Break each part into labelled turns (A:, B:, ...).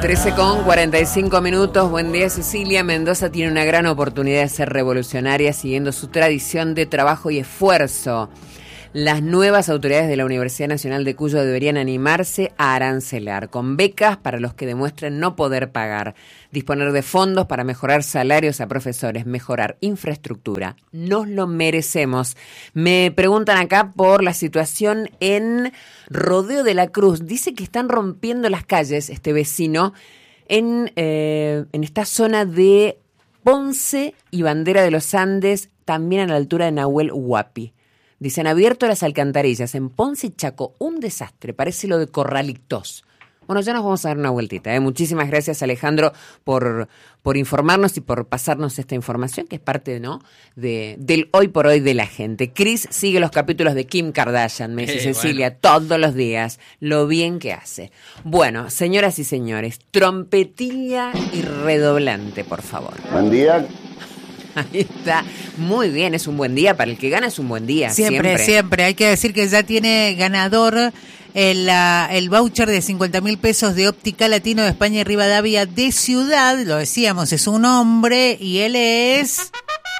A: 13:45. Buen día, Cecilia. Mendoza tiene una gran oportunidad de ser revolucionaria siguiendo su tradición de trabajo y esfuerzo. Las nuevas autoridades de la Universidad Nacional de Cuyo deberían animarse a arancelar, con becas para los que demuestren no poder pagar, disponer de fondos para mejorar salarios a profesores, mejorar infraestructura. Nos lo merecemos. Me preguntan acá por la situación en Rodeo de la Cruz. Dice que están rompiendo las calles, este vecino, en esta zona de Ponce y Bandera de los Andes, también a la altura de Nahuel Huapi. Dicen, abierto las alcantarillas en Ponce y Chaco, un desastre, parece lo de Corralitos. Bueno, ya nos vamos a dar una vueltita. Muchísimas gracias, Alejandro, por informarnos y por pasarnos esta información, que es parte, ¿no?, del hoy por hoy de la gente. Chris sigue los capítulos de Kim Kardashian, me dice Cecilia, bueno, todos los días, lo bien que hace. Bueno, señoras y señores, trompetilla y redoblante, por favor.
B: Buen día.
A: Ahí está, muy bien, es un buen día, para el que gana es un buen día.
C: Siempre. Hay que decir que ya tiene ganador el voucher de 50.000 pesos de Óptica Latino de España y Rivadavia de Ciudad, lo decíamos, es un hombre y él es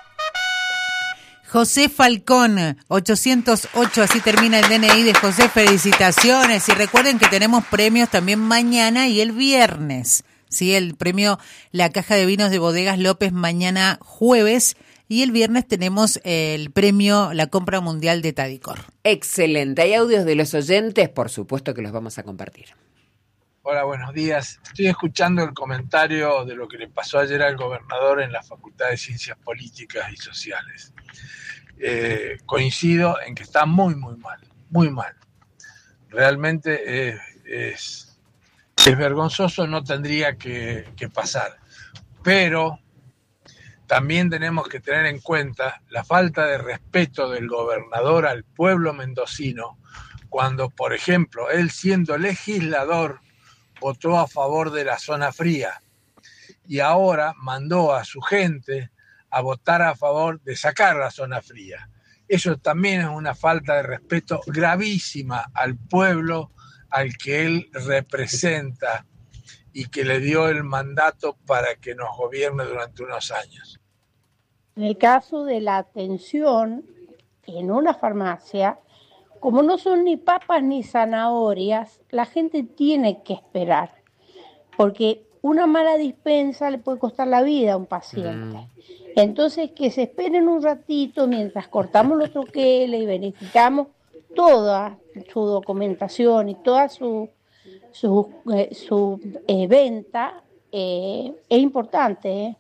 C: José Falcón, 808, así termina el DNI de José. Felicitaciones y recuerden que tenemos premios también mañana y el viernes. Sí, el premio La Caja de Vinos de Bodegas López mañana jueves y el viernes tenemos el premio La Compra Mundial de Tadicor.
A: Excelente. ¿Hay audios de los oyentes? Por supuesto que los vamos a compartir.
D: Hola, buenos días. Estoy escuchando el comentario de lo que le pasó ayer al gobernador en la Facultad de Ciencias Políticas y Sociales. Coincido en que está muy mal. Realmente es vergonzoso, no tendría que pasar. Pero también tenemos que tener en cuenta la falta de respeto del gobernador al pueblo mendocino cuando, por ejemplo, él siendo legislador votó a favor de la zona fría y ahora mandó a su gente a votar a favor de sacar la zona fría. Eso también es una falta de respeto gravísima al pueblo al que él representa y que le dio el mandato para que nos gobierne durante unos años.
E: En el caso de la atención en una farmacia, como no son ni papas ni zanahorias, la gente tiene que esperar, porque una mala dispensa le puede costar la vida a un paciente. Entonces, que se esperen un ratito mientras cortamos los troqueles y verificamos toda su documentación y toda su venta, es importante.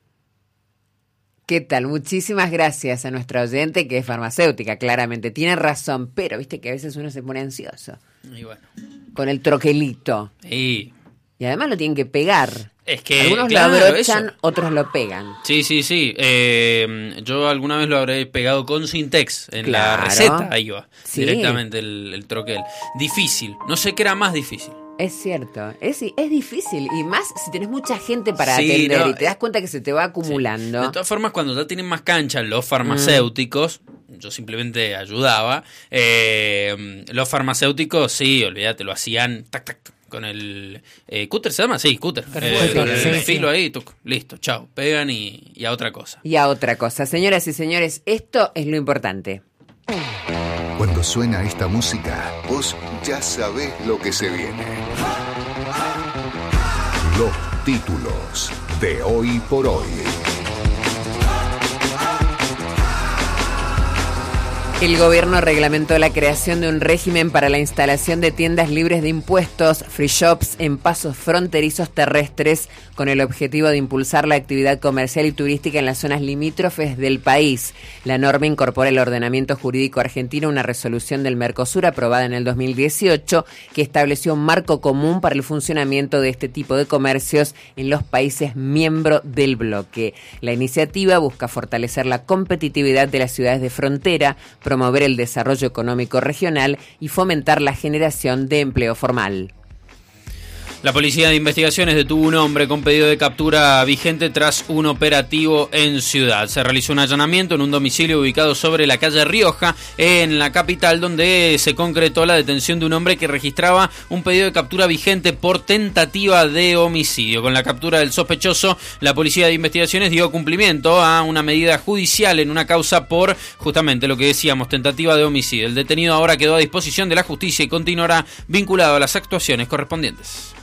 A: ¿Qué tal? Muchísimas gracias a nuestra oyente que es farmacéutica, claramente. Tiene razón, pero viste que a veces uno se pone ansioso.
F: Y bueno.
A: Con el troquelito.
F: Sí.
A: Y además lo tienen que pegar.
F: Es que,
A: algunos
F: claro,
A: lo abrochan,
F: eso.
A: Otros lo pegan.
F: Sí. Yo alguna vez lo habré pegado con Sintex en la receta. Ahí va, sí. Directamente el troquel. Difícil. No sé qué era más difícil.
A: Es cierto, es difícil, y más si tenés mucha gente para atender y te das cuenta que se te va acumulando.
F: Sí. De todas formas, cuando ya tienen más cancha los farmacéuticos, yo simplemente ayudaba, los farmacéuticos, sí, olvídate, lo hacían tac, con el cúter, ¿se llama? Sí, cúter. El filo ahí, listo, chao, pegan y a otra cosa.
A: Y a otra cosa. Señoras y señores, esto es lo importante.
B: Cuando suena esta música, vos ya sabés lo que se viene. Los títulos de Hoy por Hoy.
A: El gobierno reglamentó la creación de un régimen para la instalación de tiendas libres de impuestos, free shops, en pasos fronterizos terrestres, con el objetivo de impulsar la actividad comercial y turística en las zonas limítrofes del país. La norma incorpora el ordenamiento jurídico argentino una resolución del Mercosur aprobada en el 2018 que estableció un marco común para el funcionamiento de este tipo de comercios en los países miembros del bloque. La iniciativa busca fortalecer la competitividad de las ciudades de frontera, promover el desarrollo económico regional y fomentar la generación de empleo formal.
F: La Policía de Investigaciones detuvo un hombre con pedido de captura vigente tras un operativo en Ciudad. Se realizó un allanamiento en un domicilio ubicado sobre la calle Rioja, en la capital, donde se concretó la detención de un hombre que registraba un pedido de captura vigente por tentativa de homicidio. Con la captura del sospechoso, la Policía de Investigaciones dio cumplimiento a una medida judicial en una causa por, justamente lo que decíamos, tentativa de homicidio. El detenido ahora quedó a disposición de la justicia y continuará vinculado a las actuaciones correspondientes.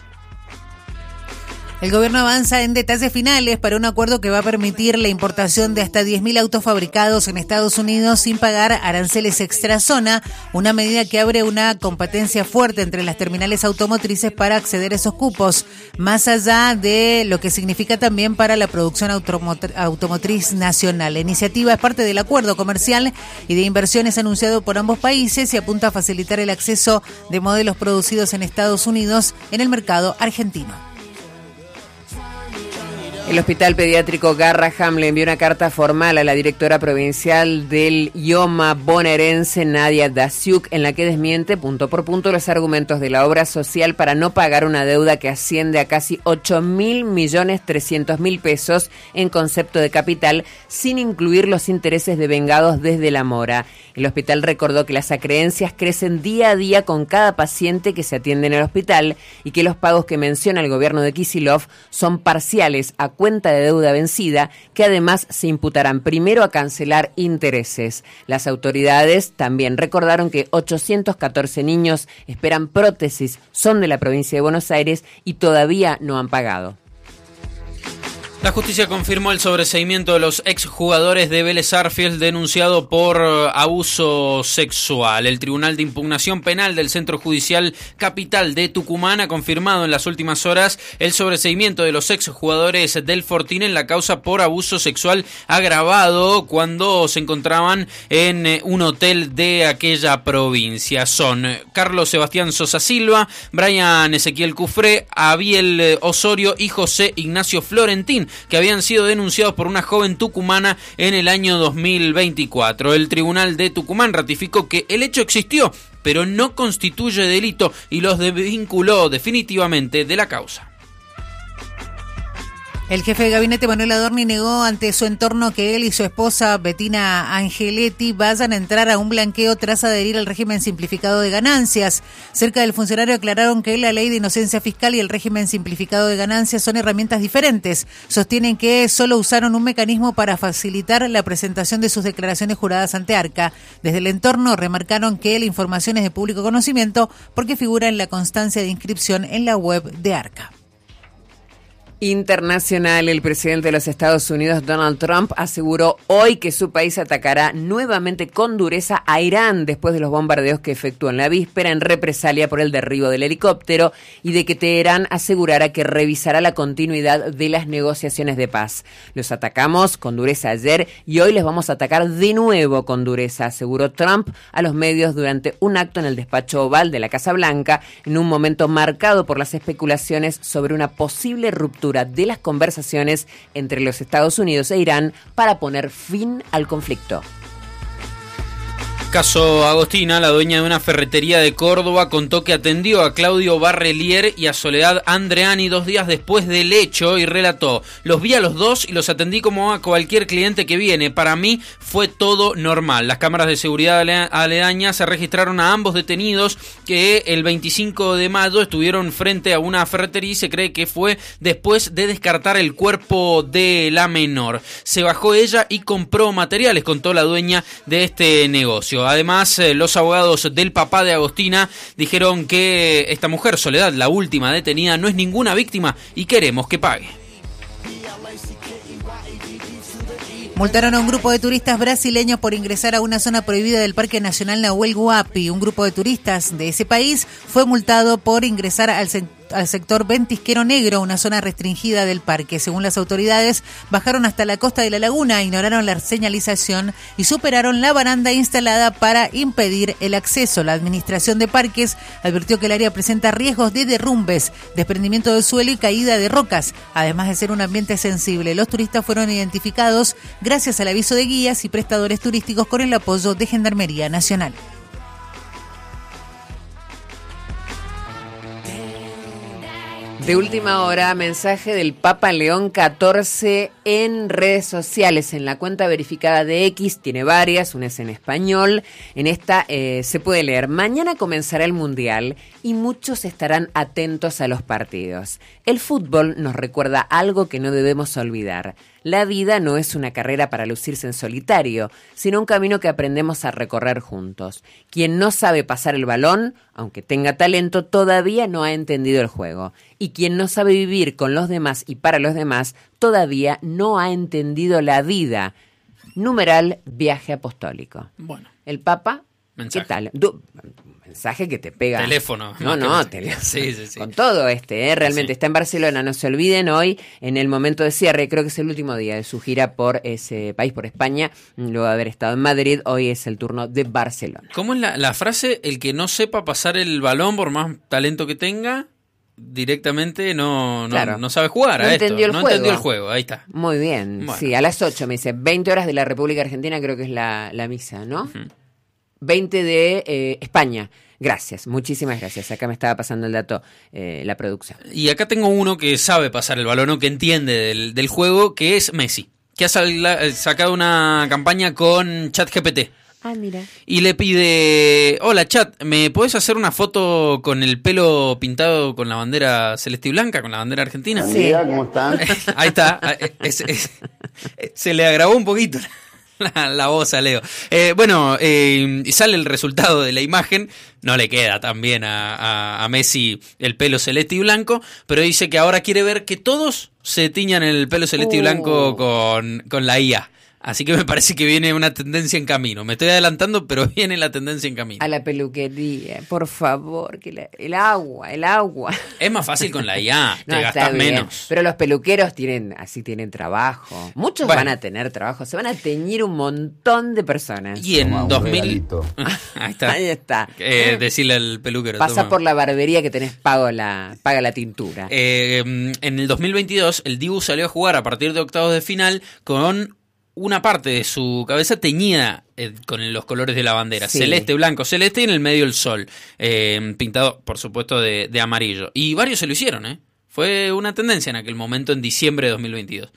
C: El gobierno avanza en detalles finales para un acuerdo que va a permitir la importación de hasta 10.000 autos fabricados en Estados Unidos sin pagar aranceles extrazona, una medida que abre una competencia fuerte entre las terminales automotrices para acceder a esos cupos, más allá de lo que significa también para la producción automotriz nacional. La iniciativa es parte del acuerdo comercial y de inversiones anunciado por ambos países y apunta a facilitar el acceso de modelos producidos en Estados Unidos en el mercado argentino.
A: El Hospital Pediátrico Garraham le envió una carta formal a la directora provincial del IOMA bonaerense, Nadia Daciuk, en la que desmiente punto por punto los argumentos de la obra social para no pagar una deuda que asciende a casi 8.300.000 pesos en concepto de capital, sin incluir los intereses devengados desde la mora. El hospital recordó que las acreencias crecen día a día con cada paciente que se atiende en el hospital y que los pagos que menciona el gobierno de Kicillof son parciales a cuenta de deuda vencida, que además se imputarán primero a cancelar intereses. Las autoridades también recordaron que 814 niños esperan prótesis, son de la provincia de Buenos Aires y todavía no han pagado.
F: La justicia confirmó el sobreseimiento de los exjugadores de Vélez Sarsfield denunciado por abuso sexual. El Tribunal de Impugnación Penal del Centro Judicial Capital de Tucumán ha confirmado en las últimas horas el sobreseimiento de los exjugadores del Fortín en la causa por abuso sexual agravado cuando se encontraban en un hotel de aquella provincia. Son Carlos Sebastián Sosa Silva, Brian Ezequiel Cufré, Abiel Osorio y José Ignacio Florentín, que habían sido denunciados por una joven tucumana en el año 2024. El Tribunal de Tucumán ratificó que el hecho existió, pero no constituye delito y los desvinculó definitivamente de la causa.
C: El jefe de gabinete Manuel Adorni negó ante su entorno que él y su esposa Bettina Angeletti vayan a entrar a un blanqueo tras adherir al régimen simplificado de ganancias. Cerca del funcionario aclararon que la ley de inocencia fiscal y el régimen simplificado de ganancias son herramientas diferentes. Sostienen que solo usaron un mecanismo para facilitar la presentación de sus declaraciones juradas ante Arca. Desde el entorno remarcaron que la información es de público conocimiento porque figura en la constancia de inscripción en la web de Arca.
A: Internacional, el presidente de los Estados Unidos, Donald Trump, aseguró hoy que su país atacará nuevamente con dureza a Irán después de los bombardeos que efectuó en la víspera en represalia por el derribo del helicóptero y de que Teherán asegurara que revisará la continuidad de las negociaciones de paz. Los atacamos con dureza ayer y hoy les vamos a atacar de nuevo con dureza, aseguró Trump a los medios durante un acto en el despacho oval de la Casa Blanca, en un momento marcado por las especulaciones sobre una posible ruptura de las conversaciones entre los Estados Unidos e Irán para poner fin al conflicto.
F: Caso Agostina, la dueña de una ferretería de Córdoba, contó que atendió a Claudio Barrelier y a Soledad Andreani 2 días después del hecho y relató: los vi a los dos y los atendí como a cualquier cliente que viene. Para mí fue todo normal. Las cámaras de seguridad aledañas se registraron a ambos detenidos que el 25 de mayo estuvieron frente a una ferretería y se cree que fue después de descartar el cuerpo de la menor. Se bajó ella y compró materiales, contó la dueña de este negocio. Además, los abogados del papá de Agostina dijeron que esta mujer, Soledad, la última detenida, no es ninguna víctima y queremos que pague.
C: Multaron a un grupo de turistas brasileños por ingresar a una zona prohibida del Parque Nacional Nahuel Huapi. Un grupo de turistas de ese país fue multado por ingresar al sector Ventisquero Negro, una zona restringida del parque. Según las autoridades, bajaron hasta la costa de la laguna, ignoraron la señalización y superaron la baranda instalada para impedir el acceso. La Administración de Parques advirtió que el área presenta riesgos de derrumbes, desprendimiento del suelo y caída de rocas, además de ser un ambiente sensible. Los turistas fueron identificados gracias al aviso de guías y prestadores turísticos con el apoyo de Gendarmería Nacional.
A: De última hora, mensaje del Papa León XIV en redes sociales, en la cuenta verificada de X, tiene varias, una es en español, en esta se puede leer: mañana comenzará el Mundial y muchos estarán atentos a los partidos. El fútbol nos recuerda algo que no debemos olvidar: la vida no es una carrera para lucirse en solitario, sino un camino que aprendemos a recorrer juntos. Quien no sabe pasar el balón, aunque tenga talento, todavía no ha entendido el juego. Y quien no sabe vivir con los demás y para los demás, todavía no ha entendido la vida. Numeral viaje apostólico.
F: Bueno.
A: El Papa,
F: mensaje.
A: ¿qué tal? Mensaje que te pega.
F: Teléfono.
A: Teléfono.
F: Sí.
A: Con todo realmente
F: Sí.
A: está en Barcelona. No se olviden, hoy, en el momento de cierre, creo que es el último día de su gira por ese país, por España, luego de haber estado en Madrid. Hoy es el turno de Barcelona.
F: ¿Cómo es la frase? El que no sepa pasar el balón, por más talento que tenga, directamente no sabe jugar a esto. No entendió el juego, ahí está.
A: Muy bien,
F: Bueno.
A: sí, a las 8 me dice, 20 horas de la República Argentina, creo que es la misa, ¿no? 20 de España. Gracias, muchísimas gracias. Acá me estaba pasando el dato la producción.
F: Y acá tengo uno que sabe pasar el balón, o que entiende del juego, que es Messi, que ha sacado una campaña con ChatGPT.
A: Ah, mira.
F: Y le pide: hola Chat, ¿me podés hacer una foto con el pelo pintado con la bandera celeste y blanca, con la bandera argentina?
A: Buen día,
G: ¿cómo están?
F: Ahí está. Se le agravó un poquito la voz a Leo. Y sale el resultado de la imagen. No le queda tan bien a Messi el pelo celeste y blanco, pero dice que ahora quiere ver que todos se tiñan el pelo celeste y blanco con la IA. Así que me parece que viene una tendencia en camino. Me estoy adelantando, pero viene la tendencia en camino.
A: A la peluquería, por favor, que el agua.
F: Es más fácil con la IA,
A: No,
F: te
A: está
F: gastas
A: bien,
F: menos.
A: pero los peluqueros tienen trabajo. Muchos van a tener trabajo, se van a teñir un montón de personas.
F: Y en
G: Toma, un
F: 2000...
G: regalito.
F: Ahí está.
A: Ahí está.
F: Decirle al peluquero.
A: Pasa
F: toma.
A: por la barbería que tenés paga la tintura.
F: En el 2022, el Dibu salió a jugar a partir de octavos de final con una parte de su cabeza teñida con los colores de la bandera.
A: Sí.
F: Celeste, blanco, celeste, y en el medio el sol. Pintado, por supuesto, de amarillo. Y varios se lo hicieron, ¿eh? Fue una tendencia en aquel momento, en diciembre de 2022.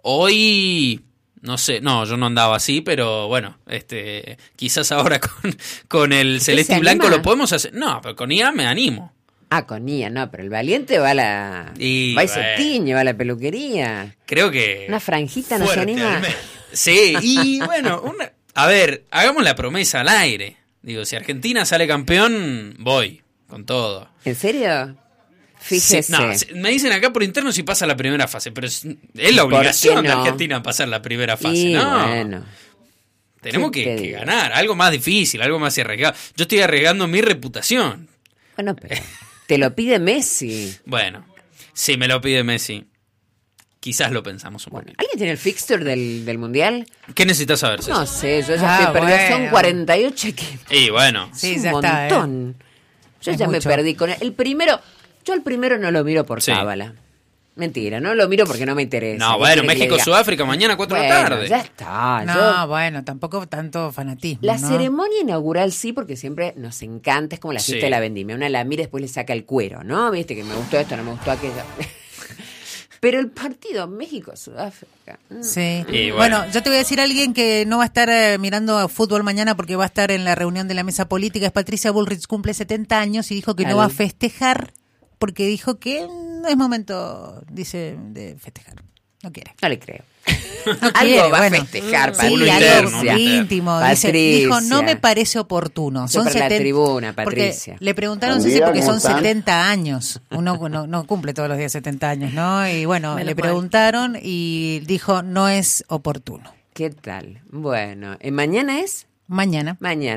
F: Hoy... No sé, yo no andaba así, pero bueno, quizás ahora con el celeste y blanco lo podemos hacer. No, pero con IA me animo.
A: Ah, con IA, no, pero el valiente va y se tiñe, va a la peluquería.
F: Creo que...
A: Una franjita no se
F: fuerte,
A: anima.
F: Sí, y bueno, a ver, hagamos la promesa al aire. Digo, si Argentina sale campeón, voy, con todo.
A: ¿En serio? Fíjese.
F: Sí, me dicen acá por interno si pasa la primera fase, pero es la obligación de Argentina pasar la primera fase,
A: y
F: ¿no?
A: Bueno.
F: Tenemos que ganar, algo más difícil, algo más arriesgado. Yo estoy arriesgando mi reputación.
A: Bueno, pero te lo pide Messi.
F: Bueno, si me lo pide Messi, quizás lo pensamos un poquito.
A: ¿Alguien tiene el fixture del Mundial?
F: ¿Qué necesitas saber, César?
A: No sé, yo ya estoy perdida.
C: Bueno.
A: Son 48 equipos.
F: Y bueno.
C: Sí,
A: Es
C: ya
A: un
C: está,
A: montón. Yo
C: Es
A: ya
C: mucho.
A: me perdí con el primero. Yo el primero no lo miro por
F: Sí.
A: cábala. Mentira, no lo miro porque no me interesa.
F: No,
A: ¿Qué
F: bueno,
A: quiere que le diga?
F: México-Sudáfrica mañana 4 de la tarde.
A: Ya está.
C: No, bueno, tampoco tanto fanatismo.
A: La
C: ¿no?
A: ceremonia inaugural sí, porque siempre nos encanta, es como la fiesta
F: Sí.
A: de la vendimia. Una la mira y después le saca el cuero, ¿no? Viste que me gustó esto, no me gustó aquello. Pero el partido México-Sudáfrica.
C: Sí.
F: Y
C: bueno, yo te voy a decir a alguien que no va a estar mirando fútbol mañana porque va a estar en la reunión de la mesa política. Es Patricia Bullrich, cumple 70 años y dijo que no va a festejar porque dijo que no es momento, dice, de festejar. No quiere.
A: No le creo.
C: No quiere,
A: Algo va
C: bueno.
A: a festejar,
C: Sí,
F: Uno
A: Patricia.
C: algo
F: interno,
C: íntimo. Dijo, no me parece oportuno.
A: Yo para la tribuna,
C: porque
A: Patricia.
C: le preguntaron
G: Buen
C: si
G: día,
C: porque
G: ¿cómo
C: son
G: están?
C: 70 años. Uno no cumple todos los días 70 años, ¿no? Y bueno,
H: Menos
C: le
H: mal.
C: preguntaron y dijo, no es oportuno.
A: ¿Qué tal? Bueno, ¿mañana es?
C: Mañana.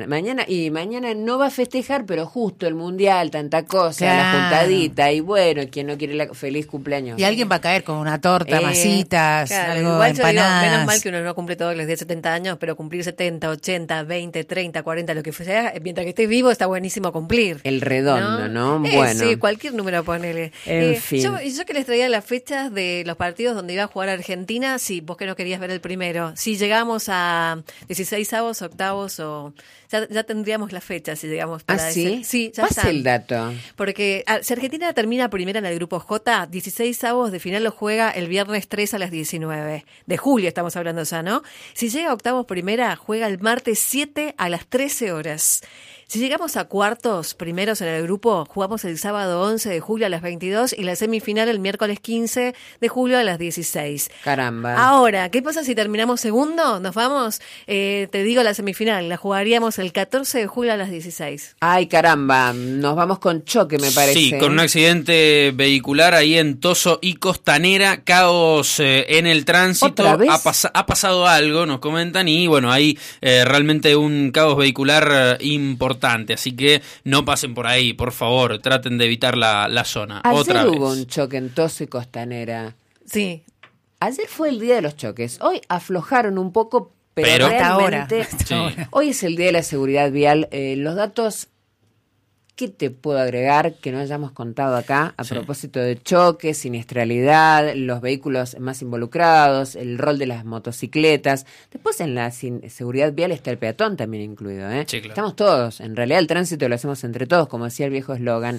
A: Mañana no va a festejar, pero justo el Mundial, tanta cosa,
C: Claro.
A: la juntadita, y bueno, quien no quiere feliz cumpleaños.
C: Y alguien va a caer con una torta, masitas,
H: Claro,
C: algo,
H: igual yo digo,
C: empanadas.
H: menos mal que uno no cumple todos los días 70 años, pero cumplir 70, 80, 20, 30, 40, lo que sea, mientras que estés vivo está buenísimo cumplir.
A: El redondo, ¿no? Bueno.
H: Sí, cualquier número ponele.
A: En fin.
H: Yo que les traía las fechas de los partidos donde iba a jugar Argentina, sí, vos que no querías ver el primero. Si llegamos a 16avos, octavos octavos o ya tendríamos la fecha si llegamos para
A: ¿sí?
H: Sí, ya
A: Pasa
H: están.
A: el dato.
H: Porque si Argentina termina primera en el grupo J, 16avos de final lo juega el viernes 3 a las 19. De julio estamos hablando ya, ¿no? Si llega a octavos primera, juega el martes 7 a las 13 horas. Si llegamos a cuartos primeros en el grupo, jugamos el sábado 11 de julio a las 22 y la semifinal el miércoles 15 de julio a las 16.
A: Caramba.
H: Ahora, ¿qué pasa si terminamos segundo? Nos vamos, te digo la semifinal, la jugaríamos el 14 de julio a las 16.
A: Ay, caramba, nos vamos con choque, me parece.
F: Sí, con un accidente vehicular ahí en Toso y Costanera, caos en el tránsito.
A: ¿Otra vez?
F: Ha pasado algo, nos comentan, y bueno, hay realmente un caos vehicular importante, así que no pasen por ahí, por favor, traten de evitar la zona.
A: Ayer
F: Otra
A: hubo
F: vez.
A: un choque en Toso y Costanera.
H: Sí.
A: Ayer fue el día de los choques. Hoy aflojaron un poco, pero
F: Pero-
A: realmente
H: Hasta ahora.
F: Sí.
A: hoy es el día de la seguridad vial. Los datos, ¿qué te puedo agregar que no hayamos contado acá a
F: Sí.
A: propósito de choques, siniestralidad, los vehículos más involucrados, el rol de las motocicletas? Después en la seguridad vial está el peatón también incluido, ¿eh?
F: Sí, claro.
A: Estamos todos. En realidad el tránsito lo hacemos entre todos, como decía el viejo eslogan.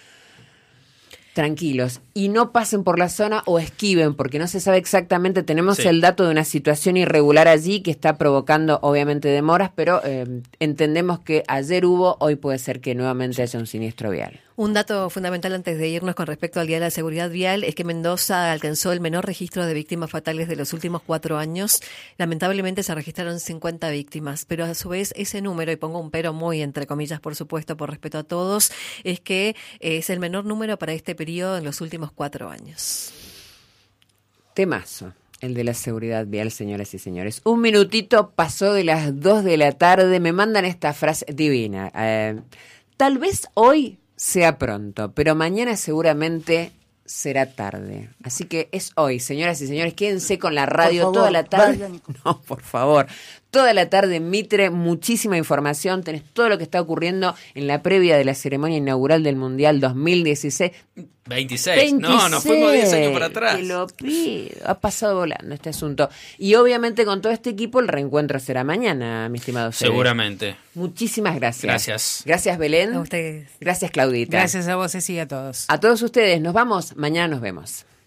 A: Tranquilos, y no pasen por la zona o esquiven, porque no se sabe exactamente. Tenemos
F: Sí.
A: el dato de una situación irregular allí que está provocando obviamente demoras, pero entendemos que ayer hubo, hoy puede ser que nuevamente haya un siniestro vial.
H: Un dato fundamental antes de irnos con respecto al Día de la Seguridad Vial es que Mendoza alcanzó el menor registro de víctimas fatales de los últimos 4 años. Lamentablemente se registraron 50 víctimas, pero a su vez ese número, y pongo un pero muy entre comillas por supuesto por respeto a todos, es que es el menor número para este periodo en los últimos 4 años.
A: Temazo, el de la seguridad vial, señoras y señores. Un minutito pasó de las 2 de la tarde, me mandan esta frase divina. Tal vez hoy sea pronto, pero mañana seguramente será tarde. Así que es hoy, señoras y señores, quédense con la radio
G: Por favor,
A: toda la tarde.
G: vayan.
A: No, por favor. Toda la tarde en Mitre, muchísima información. Tenés todo lo que está ocurriendo en la previa de la ceremonia inaugural del Mundial 2016.
F: 26. No, nos fuimos 10 años para atrás.
A: Te lo pido. Ha pasado volando este asunto. Y obviamente con todo este equipo el reencuentro será mañana, mi estimado Fede.
F: Seguramente.
A: Muchísimas gracias.
F: Gracias.
A: Gracias, Belén.
H: A ustedes.
A: Gracias, Claudita.
C: Gracias a vos, Ceci, y a todos.
A: A todos ustedes. Nos vamos. Mañana nos vemos.